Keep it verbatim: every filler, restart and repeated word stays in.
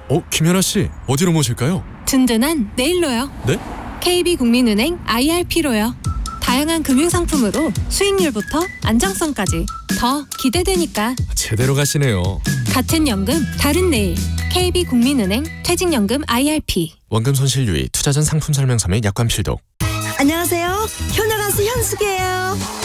어, 김연아 씨, 어디로 모실까요? 든든한 내일로요. 네? 케이비국민은행 아이알피로요. 다양한 금융상품으로 수익률부터 안정성까지 더 기대되니까. 제대로 가시네요. 같은 연금 다른 내일. 케이비국민은행 퇴직연금 아이알피. 원금 손실 유의, 투자 전 상품 설명서 및 약관 필독. 안녕하세요. 효녀 가수 현숙이에요.